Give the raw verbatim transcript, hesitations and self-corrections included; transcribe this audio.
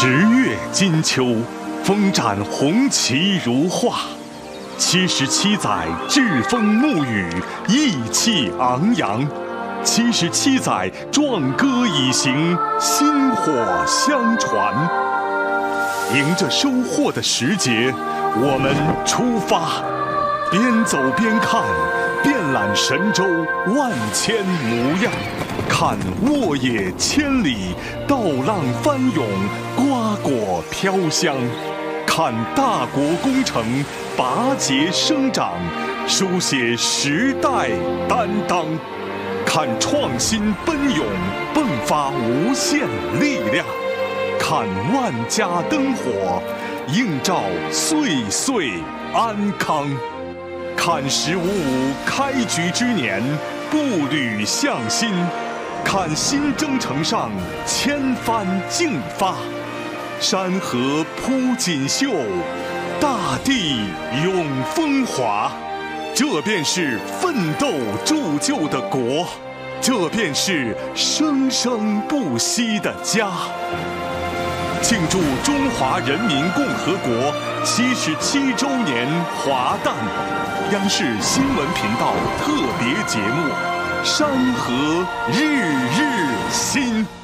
十月金秋，风展红旗如画。七十七载栉风沐雨，意气昂扬。七十七载壮歌已行，薪火相传。迎着收获的时节，我们出发，边走边看，遍览神州万千模样。看沃野千里，稻浪翻涌，瓜果飘香；看大国工程拔节生长，书写时代担当；看创新奔涌，迸发无限力量；看万家灯火，映照岁岁安康；看十五五开局之年，步履向新。看新征程上千帆竞发，山河铺锦绣，大地永风华。这便是奋斗铸就的国，这便是生生不息的家。庆祝中华人民共和国七十七周年华诞，央视新闻频道特别节目。山河日日新。